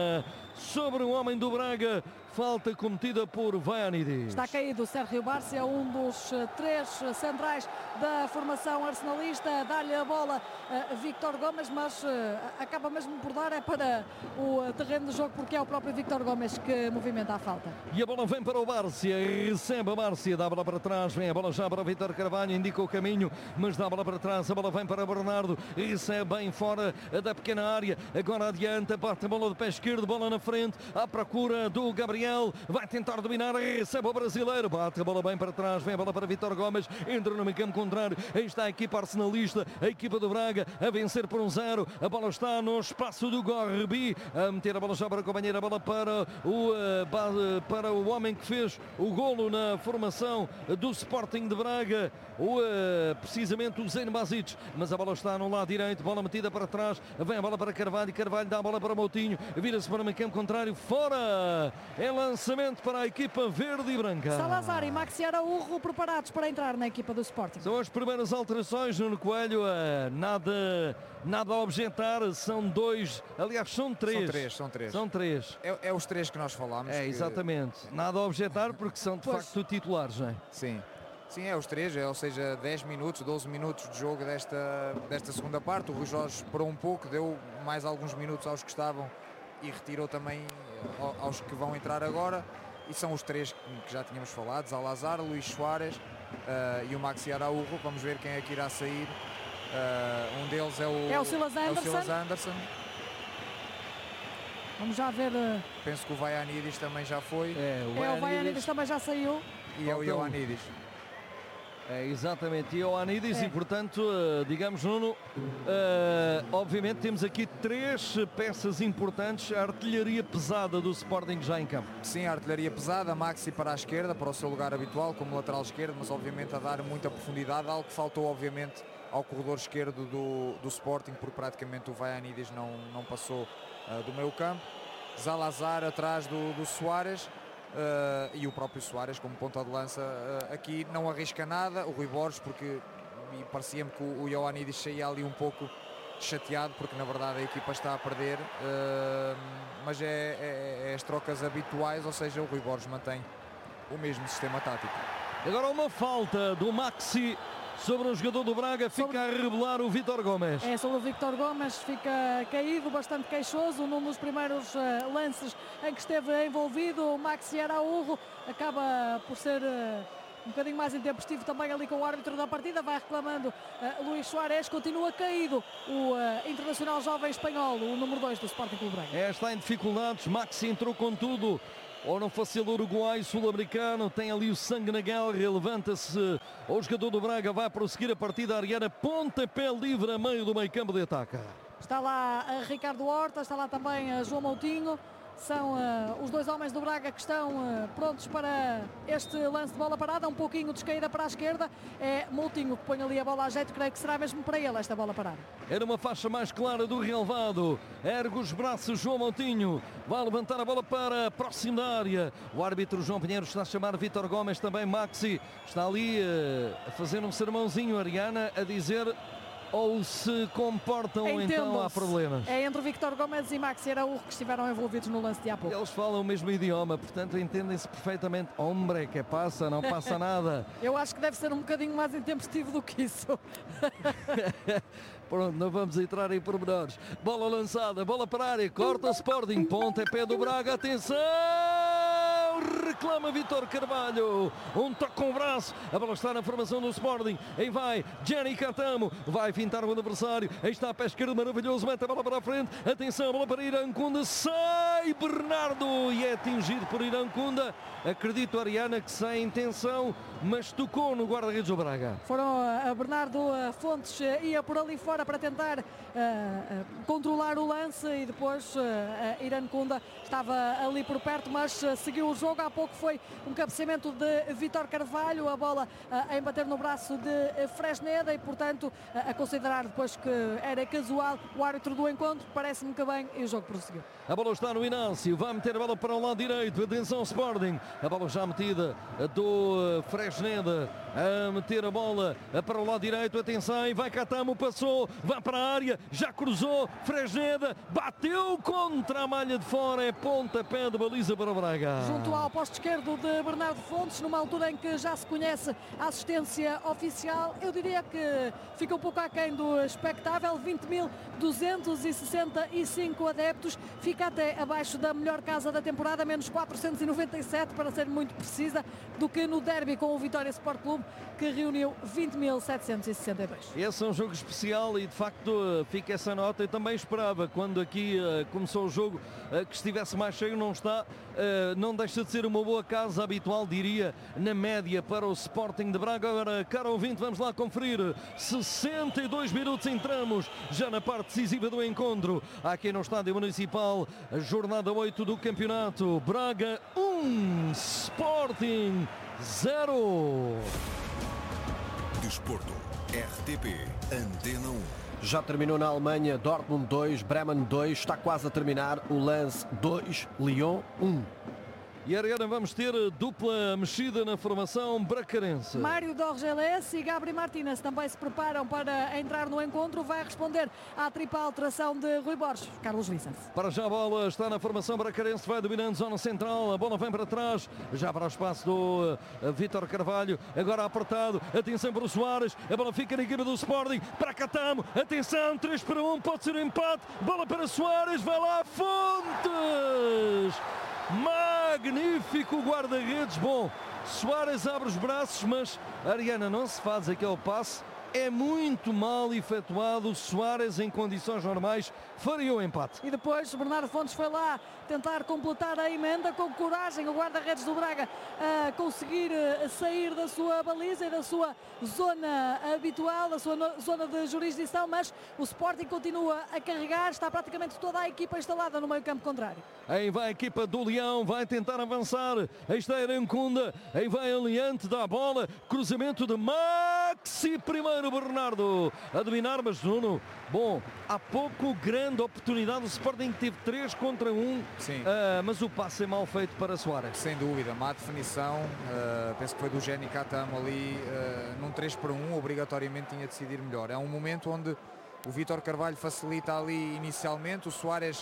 sobre o homem do Braga, falta cometida por Vaianides. Está caído o Sérgio Bárcia, um dos uh, três uh, centrais da formação arsenalista, dá-lhe a bola uh, Víctor Gomes, mas uh, acaba mesmo por dar é para o uh, terreno de jogo, porque é o próprio Víctor Gomes que movimenta a falta. E a bola vem para o Bárcia, recebe a Bárcia, dá a bola para trás, vem a bola já para o Vítor Carvalho, indica o caminho, mas dá a bola para trás, a bola vem para Bernardo, recebe bem fora da pequena área, agora adianta, bate a bola de pé esquerdo, bola na frente, à procura do Gabriel, vai tentar dominar, recebe o brasileiro, bate a bola bem para trás, vem a bola para Vítor Gomes, entra no meio campo contrário, aí está a equipa arsenalista, a equipa do Braga a vencer por um zero, a bola está no espaço do Gorrebi, a meter a bola já para o companheiro, a bola para o, uh, para o homem que fez o golo na formação do Sporting de Braga, o, uh, precisamente o Zeno Basic, mas a bola está no lado direito, bola metida para trás, vem a bola para Carvalho, Carvalho dá a bola para Moutinho, vira-se para o meio campo contrário, fora, é lançamento para a equipa verde e branca. Salazar e Maxi Araújo preparados para entrar na equipa do Sporting. São as primeiras alterações, Nuno Coelho, uh, nada, nada a objetar, são dois, aliás são três. São três, são três. São três. É, é os três que nós falámos. É, que... exatamente. Nada a objetar porque são de pois. facto titulares, não é? Sim. Sim, é os três, é, ou seja, dez minutos, doze minutos de jogo desta, desta segunda parte. O Rui Jorge esperou um pouco, deu mais alguns minutos aos que estavam e retirou também aos que vão entrar agora. E são os três que já tínhamos falado, Salazar, Luís Soares uh, e o Maxi Araújo. Vamos ver quem é que irá sair. Uh, um deles é o, é o Silas Anderson. É o Silas Anderson. Vamos já ver. Uh... Penso que o Vaianides também já foi. É, o Vaianides, é, o Vaianides também já saiu. E é o Ioannidis. É, exatamente, e o Ioannidis, é. E portanto, digamos, Nuno, uh, obviamente temos aqui três peças importantes, a artilharia pesada do Sporting já em campo. Sim, a artilharia pesada, Maxi para a esquerda, para o seu lugar habitual como lateral esquerdo, mas obviamente a dar muita profundidade, algo que faltou obviamente ao corredor esquerdo do, do Sporting, porque praticamente o Vaianides não, não passou uh, do meio campo. Salazar atrás do, do Soares. Uh, e o próprio Soares como ponta de lança, uh, aqui não arrisca nada, o Rui Borges, porque parecia-me que o, o Ioannidis saía ali um pouco chateado, porque na verdade a equipa está a perder, uh, mas é, é, é as trocas habituais, ou seja, o Rui Borges mantém o mesmo sistema tático. Agora uma falta do Maxi sobre o jogador do Braga, fica sobre... a revelar o Vítor Gomes. É, sobre o Vítor Gomes, fica caído, bastante queixoso, num dos primeiros uh, lances em que esteve envolvido. O Maxi Araújo acaba por ser... Uh, um bocadinho mais intempestivo também ali com o árbitro da partida, vai reclamando uh, Luís Soares, continua caído o uh, internacional jovem espanhol, o número dois do Sporting Clube Braga. É, está em dificuldades, Maxi entrou com tudo, ou não fosse ele uruguaio, sul-americano, tem ali o sangue na guerra, levanta-se o jogador do Braga, vai prosseguir a partida, Ariana, pontapé livre a meio do meio campo de ataque. Está lá uh, Ricardo Horta, está lá também uh, João Moutinho. São uh, os dois homens do Braga que estão uh, prontos para este lance de bola parada, um pouquinho descaída para a esquerda. É Moutinho que põe ali a bola a jeito, creio que será mesmo para ele esta bola parada. Era uma faixa mais clara do relevado, ergue os braços João Moutinho, vai levantar a bola para próximo da área. O árbitro João Pinheiro está a chamar Vítor Gomes, também Maxi, está ali uh, a fazer um sermãozinho, Ariana, a dizer... ou se comportam então há problemas? É entre Vítor Gomes e Maxi Araújo que estiveram envolvidos no lance de há pouco. Eles falam o mesmo idioma, portanto entendem-se perfeitamente. Hombre, que passa, não passa nada. Eu acho que deve ser um bocadinho mais intempestivo do que isso. Pronto, não vamos entrar em pormenores. Bola lançada, bola para a área, corta o Sporting, pontapé do Braga, atenção! Reclama Vítor Carvalho, um toque com o braço, a bola está na formação do Sporting, aí vai Gianni Catamo, vai fintar o adversário, aí está a pé esquerdo maravilhoso, mete a bola para a frente, atenção, a bola para Irancunda, sai Bernardo e é atingido por Irancunda, acredito Ariana que sem intenção, mas tocou no guarda-redes do Braga. Foram a Bernardo Fontes, ia por ali fora para tentar uh, uh, controlar o lance e depois uh, uh, Irancunda estava ali por perto, mas uh, seguiu o jogo. Há pouco foi um cabeceamento de Vítor Carvalho, a bola uh, a embater no braço de uh, Fresneda e portanto uh, a considerar depois que era casual o árbitro do encontro, parece-me que bem, e o jogo prosseguiu. A bola está no Inácio, vai meter a bola para o lado direito, atenção Sporting, a bola já metida do uh, Fresneda, a meter a bola para o lado direito, atenção, e vai Catamo, passou, vai para a área, já cruzou, Fresneda, bateu contra a malha de fora, é pontapé de baliza para o Braga. Junto ao posto esquerdo de Bernardo Fontes, numa altura em que já se conhece a assistência oficial, eu diria que fica um pouco aquém do expectável, vinte mil duzentos e sessenta e cinco adeptos, fica até abaixo da melhor casa da temporada, menos quatrocentos e noventa e sete para ser muito precisa, do que no derby com o Vitória Sport Clube, que reuniu vinte mil setecentos e sessenta e dois. Esse é um jogo especial e de facto fica essa nota. Eu também esperava quando aqui uh, começou o jogo uh, que estivesse mais cheio, não está, uh, não deixa de ser uma boa casa habitual, diria, na média para o Sporting de Braga. Agora, caro ouvinte, vamos lá conferir, sessenta e dois minutos entramos já na parte decisiva do encontro, aqui no Estádio Municipal, a jornada oito do campeonato. Braga um, Sporting zero. Desporto, R T P, Antena um. Já terminou na Alemanha, Dortmund dois, Bremen dois, está quase a terminar o lance dois, Lyon um. E Ariana, vamos ter dupla mexida na formação bracarense. Mário Dorgeles e Gabri Martínez também se preparam para entrar no encontro. Vai responder à tripla alteração de Rui Borges. Carlos Vicente. Para já a bola está na formação bracarense, vai dominando zona central. A bola vem para trás, já para o espaço do uh, Vítor Carvalho. Agora apertado, atenção para o Soares. A bola fica na equipa do Sporting. Para Catamo, atenção, três para um, pode ser um empate. Bola para Soares, vai lá, Fontes. Magnífico guarda-redes, bom, Soares abre os braços, mas Ariana, não se faz aquele passe, é muito mal efetuado. Soares em condições normais faria o empate. E depois Bernardo Fontes foi lá tentar completar a emenda com coragem, o guarda-redes do Braga a conseguir sair da sua baliza e da sua zona habitual, da sua zona de jurisdição, mas o Sporting continua a carregar, está praticamente toda a equipa instalada no meio campo contrário. Aí vai a equipa do Leão, vai tentar avançar, aí está Irancunda, aí vai Aliante, dá a bola, cruzamento de Maxi, primeiro Bernardo a dominar, mas Nuno, bom, há pouco grande oportunidade, o Sporting teve três contra um. Sim. Uh, mas o passe é mal feito para Soares. Sem dúvida, má definição, uh, penso que foi do Gianni Catamo ali, uh, num três para um, obrigatoriamente tinha de decidir melhor. É um momento onde o Vítor Carvalho facilita ali inicialmente, o Soares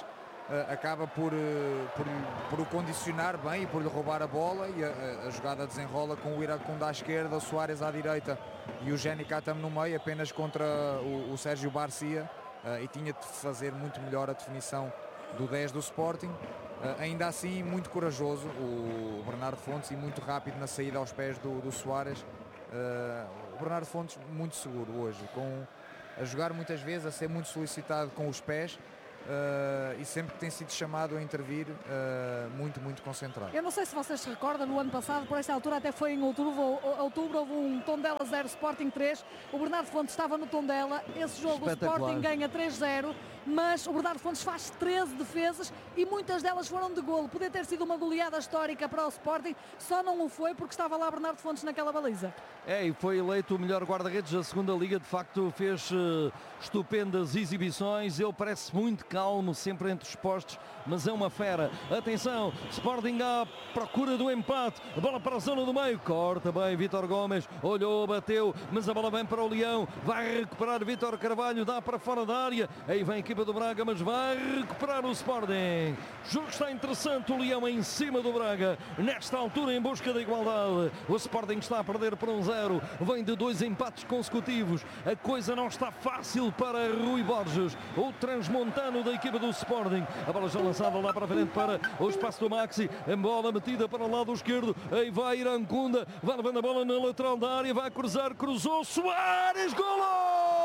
uh, acaba por, uh, por, por o condicionar bem e por lhe roubar a bola, e a, a jogada desenrola com o Iracunda à esquerda, o Soares à direita e o Jenny Katam no meio, apenas contra o, o Sérgio Barcia, uh, e tinha de fazer muito melhor a definição do dez do Sporting. Uh, ainda assim, muito corajoso o Bernardo Fontes e muito rápido na saída aos pés do, do Soares. Uh, o Bernardo Fontes muito seguro hoje, com, a jogar muitas vezes, a ser muito solicitado com os pés. Uh, e sempre que tem sido chamado a intervir, uh, muito, muito concentrado. Eu não sei se vocês se recordam, no ano passado, por esta altura, até foi em outubro, outubro houve um Tondela zero, Sporting três, o Bernardo Fontes estava no Tondela, esse jogo o Sporting ganha três zero, mas o Bernardo Fontes faz treze defesas e muitas delas foram de golo. Podia ter sido uma goleada histórica para o Sporting, só não o foi porque estava lá Bernardo Fontes naquela baliza. É, e foi eleito o melhor guarda-redes da segunda Liga, de facto fez uh, estupendas exibições, ele parece muito calmo, sempre entre os postos, mas é uma fera. Atenção, Sporting à procura do empate, a bola para a zona do meio, corta bem Vítor Gomes, olhou, bateu, mas a bola vem para o Leão, vai recuperar Vítor Carvalho, dá para fora da área, aí vem a equipa do Braga, mas vai recuperar o Sporting. O jogo está interessante, o Leão em cima do Braga, nesta altura em busca da igualdade, o Sporting está a perder por um zero, vem de dois empates consecutivos, a coisa não está fácil para Rui Borges, o transmontano da equipa do Sporting. A bola já lançada lá para a frente para o espaço do Maxi, a bola metida para o lado esquerdo, aí vai Iracunda, vai levando a bola na lateral da área, vai cruzar, cruzou, Soares, golo!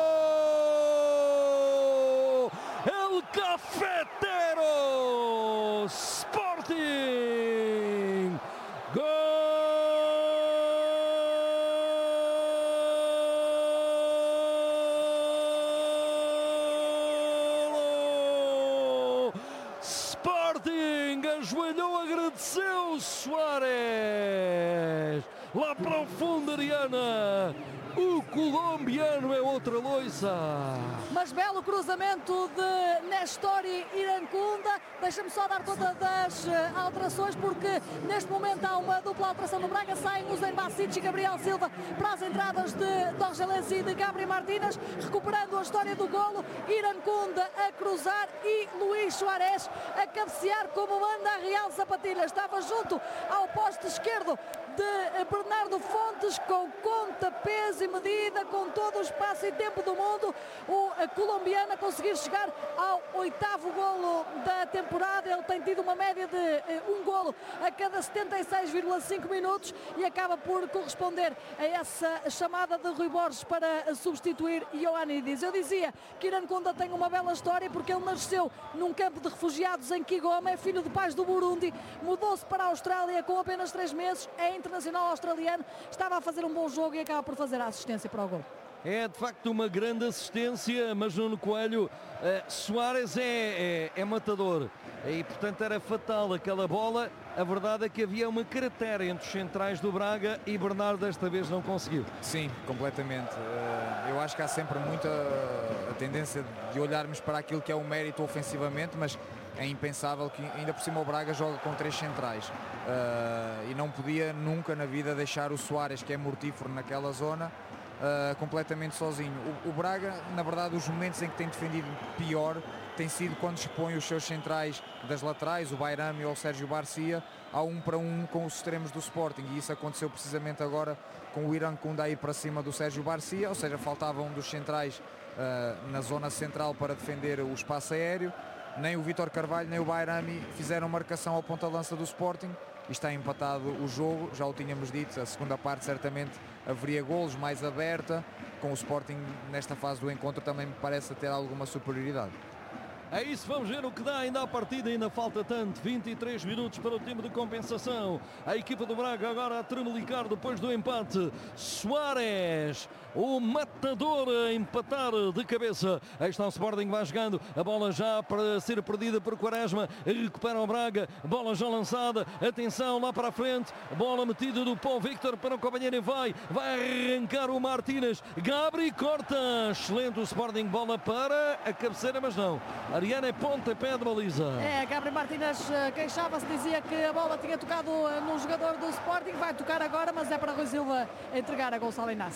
El Cafetero Sporting! Gol! Ajoelhou, agradeceu Soares lá para o fundo, Ariana. O colombiano é outra loiça. Mas belo cruzamento de Nestori Iracunda. Deixa-me só dar conta das alterações, porque neste momento há uma dupla alteração no Braga. Saem os Embasic e Gabriel Silva para as entradas de Dorgelense e de Gabriel Martínez, recuperando a história do golo. Iracunda a cruzar e Luís Soares a cabecear como manda a Real Zapatilha. Estava junto ao poste esquerdo de Bernardo Fontes, com conta, peso e medida, com todo o espaço e tempo do mundo, o colombiano a conseguir chegar ao oitavo golo da temporada. Ele tem tido uma média de um golo a cada setenta e seis vírgula cinco minutos e acaba por corresponder a essa chamada de Rui Borges para substituir Ioannidis. Eu dizia que Iracunda tem uma bela história, porque ele nasceu num campo de refugiados em Kigoma, é filho de pais do Burundi, mudou-se para a Austrália com apenas três meses, é internacional australiano, estava a fazer um bom jogo e acaba por fazer a assistência para o gol. É de facto uma grande assistência, mas Nuno Coelho, uh, Soares é, é, é matador e portanto era fatal aquela bola. A verdade é que havia uma cratera entre os centrais do Braga e Bernardo desta vez não conseguiu. Sim, completamente. Uh, eu acho que há sempre muita a tendência de olharmos para aquilo que é o mérito ofensivamente, mas é impensável que ainda por cima o Braga joga com três centrais uh, e não podia nunca na vida deixar o Soares, que é mortífero naquela zona, uh, completamente sozinho. O, o Braga, na verdade, os momentos em que tem defendido pior tem sido quando expõe os seus centrais das laterais, o Bayrami ou o Sérgio Barcia, a um para um com os extremos do Sporting, e isso aconteceu precisamente agora com o Iracunda a ir para cima do Sérgio Barcia, ou seja, faltava um dos centrais uh, na zona central para defender o espaço aéreo. Nem o Vítor Carvalho nem o Bayrami fizeram marcação ao ponta-lança do Sporting e está empatado o jogo. Já o tínhamos dito, a segunda parte certamente haveria golos, mais aberta, com o Sporting nesta fase do encontro também me parece ter alguma superioridade. É isso, vamos ver o que dá ainda à partida, ainda falta tanto, vinte e três minutos para o tempo de compensação. A equipa do Braga agora a tremelicar depois do empate. Soares, o matador, a empatar de cabeça. Aí está o Sporting, vai jogando, a bola já para ser perdida por Quaresma, recupera o Braga, bola já lançada, atenção lá para a frente, bola metida do Paul Victor para o companheiro e vai, vai arrancar o Martínez, Gabri corta, excelente o Sporting, bola para a cabeceira, mas não. Ariana é pontapé de baliza. É, Gabriel Martínez queixava-se, dizia que a bola tinha tocado no jogador do Sporting, vai tocar agora, mas é para Rui Silva entregar a Gonçalo Inácio.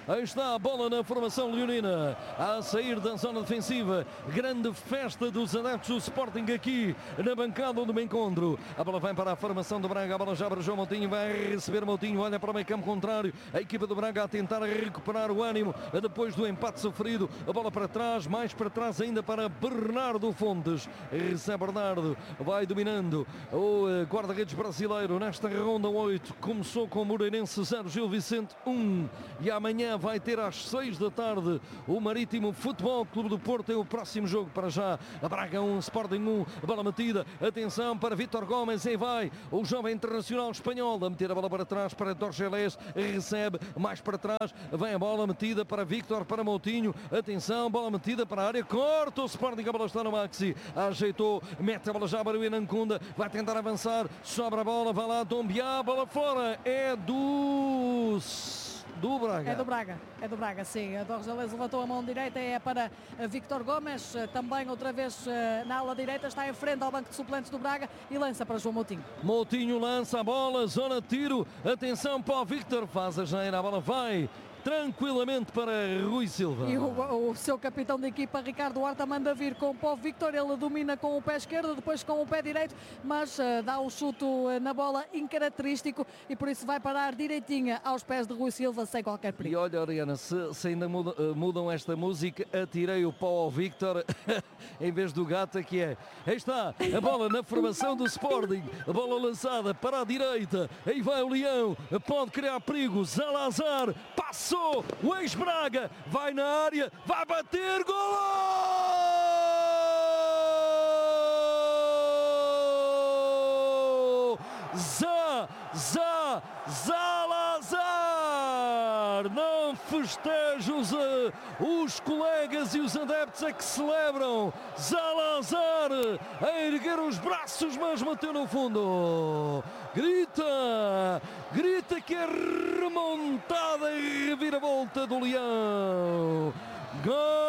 Aí está a bola na formação leonina, a sair da zona defensiva. Grande festa dos adeptos do Sporting aqui na bancada do encontro. A bola vem para a formação do Braga, a bola já para João Moutinho, vai receber Moutinho, olha para o meio campo contrário. A equipa do Braga a tentar recuperar o ânimo depois do empate sofrido. A bola para trás, mais para trás ainda para Bernardo Fontes. Recebe Bernardo, vai dominando o guarda-redes brasileiro nesta ronda oito. Começou com o Moreirense zero, Gil Vicente um. E amanhã vai ter às seis da tarde o Marítimo Futebol Clube do Porto. É o próximo jogo para já. A Braga um, Sporting um, bola metida. Atenção para Vítor Gomes, aí vai o jovem internacional espanhol a meter a bola para trás para Dorgelés. Recebe mais para trás, vem a bola metida para Víctor, para Moutinho. Atenção, bola metida para a área, corta o Sporting, a bola está no Maxi. Ajeitou, mete a bola já para o Inancunda, vai tentar avançar, sobra a bola, vai lá Dombiá, bola fora, é do... do Braga. É do Braga, é do Braga, sim. A Dorgelés levantou a mão direita, é para Víctor Gomes, também outra vez na ala direita, está em frente ao banco de suplentes do Braga e lança para João Moutinho. Moutinho lança a bola, zona de tiro, atenção para o Víctor, faz a janeira, a bola vai tranquilamente para Rui Silva. E o, o seu capitão de equipa, Ricardo Horta, manda vir com o Pó Víctor. Ele domina com o pé esquerdo, depois com o pé direito, mas uh, dá o chute uh, na bola incaracterístico e por isso vai parar direitinha aos pés de Rui Silva sem qualquer perigo. E olha, Oriana, se, se ainda muda, uh, mudam esta música, atirei o pó ao Víctor em vez do Gata, que é. Aí está a bola na formação do Sporting, a bola lançada para a direita, aí vai o Leão, pode criar perigo, Zalazar, passa o ex-Braga, vai na área, vai bater, gol! Zá, Zá, Zalazar! Não festeja os, uh, os colegas e os adeptos é que celebram. Zalazar a erguer os braços, mas bateu no fundo. Grita, grita que é remontada e reviravolta do Leão. Gol!